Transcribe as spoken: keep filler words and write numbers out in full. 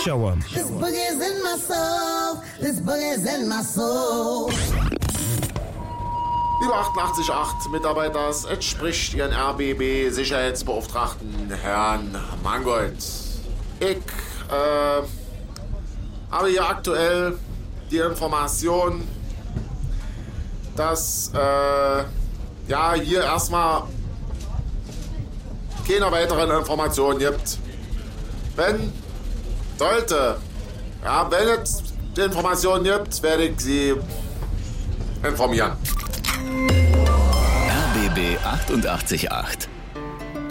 Rush Hour. This boogie's in my soul. This boogie's in my soul. Lieber achtundachtzig Komma acht Mitarbeiter, es entspricht Ihren R B B-Sicherheitsbeauftragten Herrn Mangold. Ich äh, habe hier aktuell die Information, dass äh, ja hier erstmal keine weiteren Informationen gibt. Wenn sollte, ja, wenn es die Informationen gibt, werde ich Sie informieren. R B B achtundachtzig Komma acht